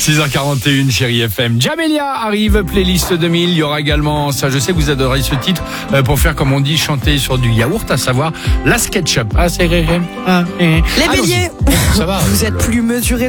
6h41, Chérie FM. Jamelia arrive, playlist 2000. Il y aura également, ça je sais que vous adorez ce titre, pour faire comme on dit, chanter sur du yaourt, à savoir la SketchUp. Ah, c'est rire. Les béliers, Ça va. vous êtes plus mesurés